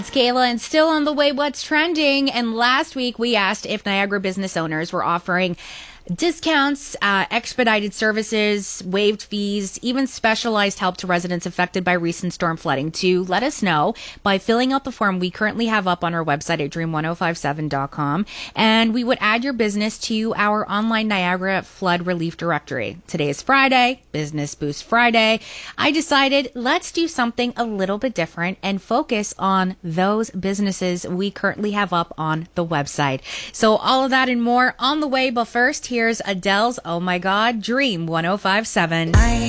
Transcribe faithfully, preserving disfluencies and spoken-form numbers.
It's Kayla, and still on the way, what's trending? And last week we asked if Niagara business owners were offering discounts, uh, expedited services, waived fees, even specialized help to residents affected by recent storm flooding. To let us know by filling out the form we currently have up on our website at dream one oh five seven dot com, and we would add your business to our online Niagara flood relief directory. Today is Friday, Business Boost Friday. I decided let's do something a little bit different and focus on those businesses we currently have up on the website. So all of that and more on the way, but first, here's Adele's Oh My God, Dream one oh five seven.